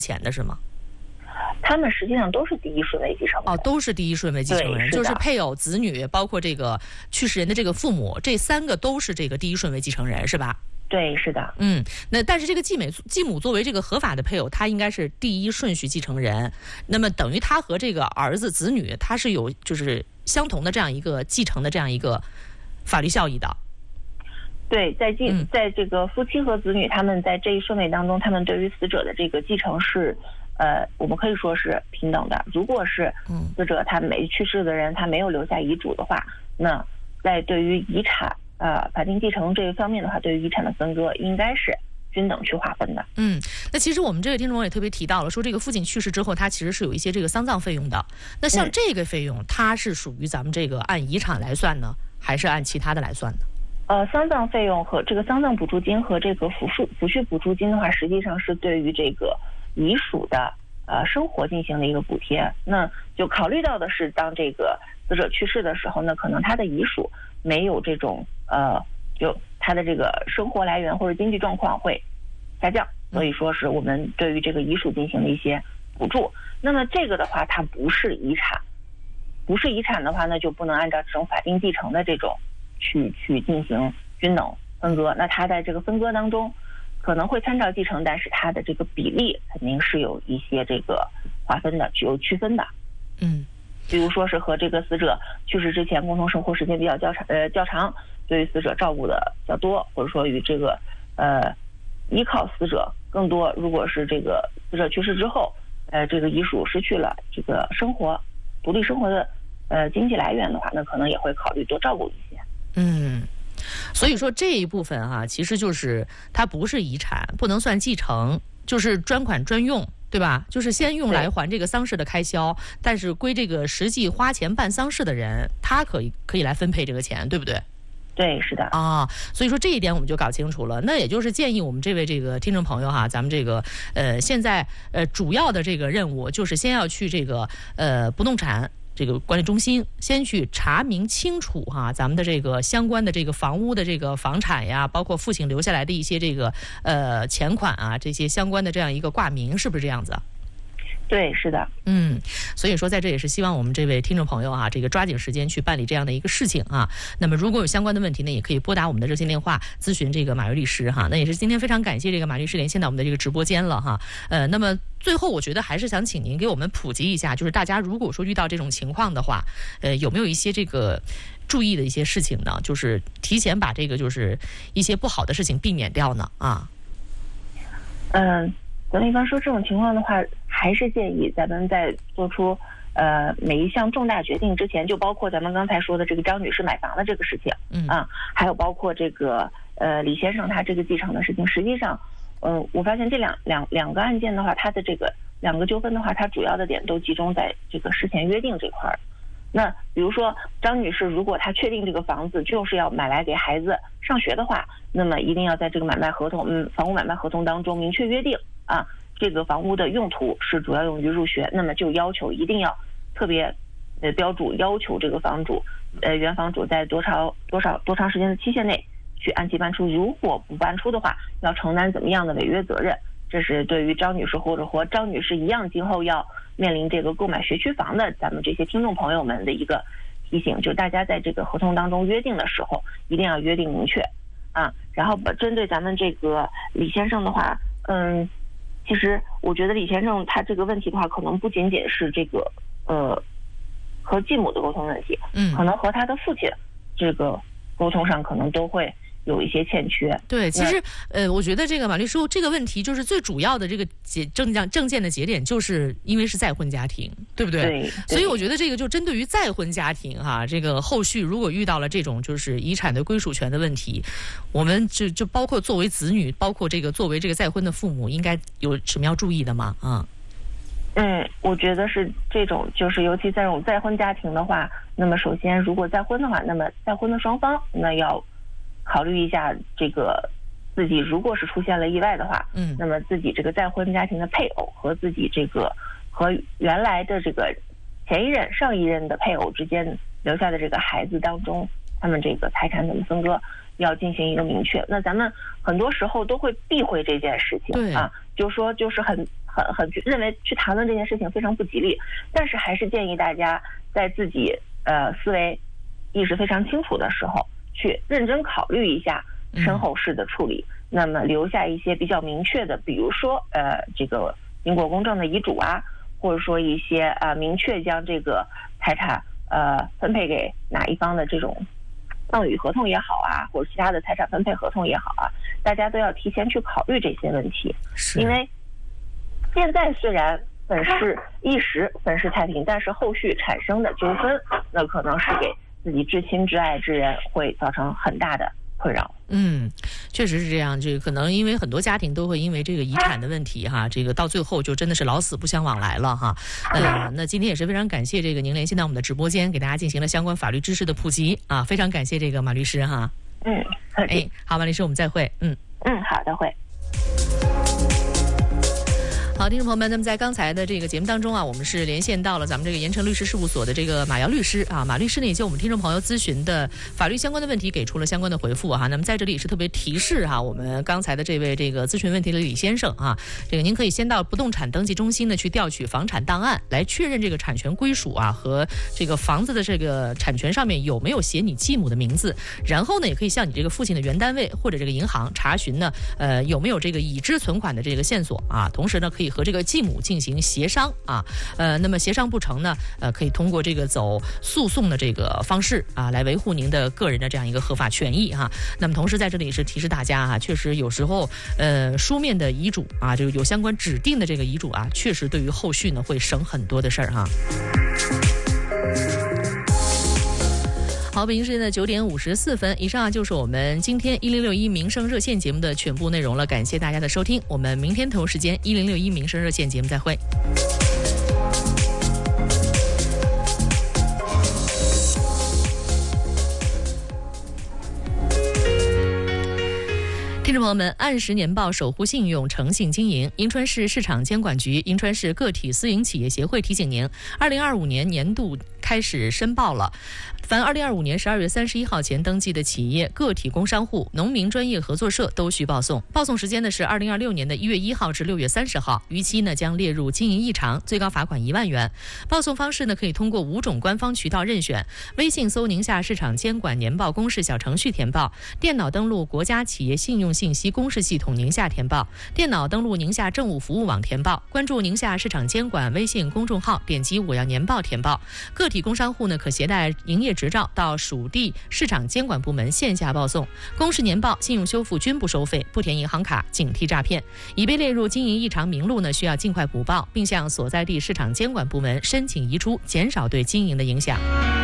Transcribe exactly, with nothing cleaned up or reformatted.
钱的是吗？ 他们实际上都是第一顺位继承人。 哦，都是第一顺位继承人， 是就是配偶、子女，包括这个去世人的这个父母，这三个都是这个第一顺位继承人，是吧？ 对，是的。 嗯，那但是这个继美继母作为这个合法的配偶，他应该是第一顺序继承人，那么等于他和这个儿子、子女，他是有就是相同的这样一个继承的这样一个法律效益的。 对，在继、嗯、在这个夫妻和子女，他们在这一顺位当中，他们对于死者的这个继承是，呃，我们可以说是平等的。如果是死者他没去世的人，他没有留下遗嘱的话，那在对于遗产。呃，法定继承这一方面的话，对于遗产的分割应该是均等去划分的。 嗯，那其实我们这位听众也特别提到了，说这个父亲去世之后，他其实是有一些这个丧葬费用的。那像这个费用，嗯、它是属于咱们这个按遗产来算呢，还是按其他的来算呢？ 呃，丧葬费用和这个丧葬补助金和这个抚恤抚恤补助金的话，实际上是对于这个遗属的呃生活进行的一个补贴。那就考虑到的是，当这个死者去世的时候呢，可能他的遗属没有这种呃，就他的这个生活来源或者经济状况会下降，所以说是我们对于这个遗属进行的一些补助。那么这个的话，它不是遗产，不是遗产的话，那就不能按照这种法定继承的这种去去进行均等分割。那它在这个分割当中可能会参照继承，但是它的这个比例肯定是有一些这个划分的，具有区分的。 嗯。 比如说是和这个死者去世之前共同生活时间比较较长，呃较长，对于死者照顾的较多，或者说与这个呃依靠死者更多。如果是这个死者去世之后，呃这个遗属失去了这个生活独立生活的呃经济来源的话，那可能也会考虑多照顾一些。 嗯，所以说这一部分哈、啊，其实就是它不是遗产，不能算继承，就是专款专用。对吧？就是先用来还这个丧事的开销，但是归这个实际花钱办丧事的人，他可以可以来分配这个钱，对不对？ 对，是的啊，所以说这一点我们就搞清楚了。那也就是建议我们这位这个听众朋友哈，咱们这个呃现在呃主要的这个任务就是先要去这个呃不动产这个管理中心先去查明清楚哈，咱们的这个相关的这个房屋的这个房产呀，包括父亲留下来的一些这个呃钱款啊，这些相关的这样一个挂名，是不是这样子？ 对，是的。 嗯，所以说在这也是希望我们这位听众朋友啊，这个抓紧时间去办理这样的一个事情啊。那么如果有相关的问题呢，也可以拨打我们的热线电话咨询这个马瑞律师哈。那也是今天非常感谢这个马律师连线到我们的这个直播间了哈。呃，那么最后我觉得还是想请您给我们普及一下，就是大家如果说遇到这种情况的话，呃，有没有一些这个注意的一些事情呢？就是提前把这个就是一些不好的事情避免掉呢？啊， 嗯。咱们一般说这种情况的话，还是建议咱们在做出呃每一项重大决定之前，就包括咱们刚才说的这个张女士买房的这个事情，嗯啊，还有包括这个呃李先生他这个继承的事情。实际上，呃，我发现这两两两个案件的话，它的这个两个纠纷的话，它主要的点都集中在这个事前约定这块儿。那比如说张女士，如果她确定这个房子就是要买来给孩子上学的话，那么一定要在这个买卖合同，嗯，房屋买卖合同当中明确约定啊，这个房屋的用途是主要用于入学，那么就要求一定要特别呃标注，要求这个房主，呃原房主在多少多少多长时间的期限内去按期搬出，如果不搬出的话，要承担怎么样的违约责任。这是对于张女士或者和张女士一样今后要面临这个购买学区房的咱们这些听众朋友们的一个提醒，就大家在这个合同当中约定的时候一定要约定明确啊。然后针对咱们这个李先生的话，嗯，其实我觉得李先生他这个问题的话，可能不仅仅是这个呃和继母的沟通问题，嗯，可能和他的父亲这个沟通上可能都会有一些欠缺。 对，其实呃，我觉得这个马律师这个问题就是最主要的这个节证件证件的节点，就是因为是再婚家庭，对不对？ 对。 所以我觉得这个就针对于再婚家庭哈，这个后续如果遇到了这种就是遗产的归属权的问题，我们就就包括作为子女，包括这个作为这个再婚的父母，应该有什么要注意的吗？啊？ 嗯，我觉得是这种，就是尤其在这种再婚家庭的话，那么首先如果再婚的话，那么再婚的双方那要考虑一下这个自己如果是出现了意外的话，嗯，那么自己这个再婚家庭的配偶和自己这个和原来的这个前一任上一任的配偶之间留下的这个孩子当中，他们这个财产怎么分割， 要进行一个明确。那咱们很多时候都会避讳这件事情啊，就说就是很很很认为去谈论这件事情非常不吉利，但是还是建议大家在自己呃思维意识非常清楚的时候，去认真考虑一下身后事的处理，嗯、那么留下一些比较明确的，比如说呃这个因果公正的遗嘱啊，或者说一些呃明确将这个财产呃分配给哪一方的这种赠与合同也好啊，或者其他的财产分配合同也好啊，大家都要提前去考虑这些问题，因为现在虽然本市一时本市太平，但是后续产生的纠纷，那可能是给自己至亲至爱之人会造成很大的困扰。 嗯，确实是这样。这个可能因为很多家庭都会因为这个遗产的问题哈，这个到最后就真的是老死不相往来了哈。呃，那今天也是非常感谢这个您连线到我们的直播间，给大家进行了相关法律知识的普及啊，非常感谢这个马律师哈。 嗯， 哎，好，马律师，我们再会。嗯嗯，好的，会。 好，听众朋友们，那么在刚才的这个节目当中啊，我们是连线到了咱们这个盐城律师事务所的这个马瑶律师啊，马律师呢也就我们听众朋友咨询的法律相关的问题给出了相关的回复哈、啊。那么在这里也是特别提示哈、啊，我们刚才的这位这个咨询问题的李先生啊，这个您可以先到不动产登记中心呢去调取房产档案，来确认这个产权归属啊和这个房子的这个产权上面有没有写你继母的名字，然后呢也可以向你这个父亲的原单位或者这个银行查询呢，呃有没有这个已知存款的这个线索啊，同时呢可以和这个继母进行协商啊，呃，那么协商不成呢，呃，可以通过这个走诉讼的这个方式啊，来维护您的个人的这样一个合法权益哈、啊。那么同时在这里也是提示大家哈、啊，确实有时候呃书面的遗嘱啊，就是有相关指定的这个遗嘱啊，确实对于后续呢会省很多的事儿哈。好，北京时间的九点五十四分，以上啊就是我们今天一零六一民生热线节目的全部内容了，感谢大家的收听，我们明天同时间一零六一民生热线节目再会。听众朋友们，按时年报，守护信用，诚信经营。银川市市场监管局、银川市个体私营企业协会提醒您，二零二五年年度开始申报了。凡二零二五年十二月三十一号前登记的企业、个体工商户、农民专业合作社都需报送。报送时间呢是二零二六年的一月一号至六月三十号，逾期呢将列入经营异常，最高罚款一万元。报送方式呢可以通过五种官方渠道任选：微信搜宁夏市场监管年报公示小程序填报，电脑登录国家企业信用信息公示系统宁夏填报，电脑登录宁夏政务服务网填报，关注宁夏市场监管微信公众号，点击我要年报填报。个体工商户呢可携带营业执照到属地市场监管部门线下报送。公示年报、信用修复均不收费，不填银行卡，警惕诈骗。已被列入经营异常名录呢，需要尽快补报，并向所在地市场监管部门申请移出，减少对经营的影响。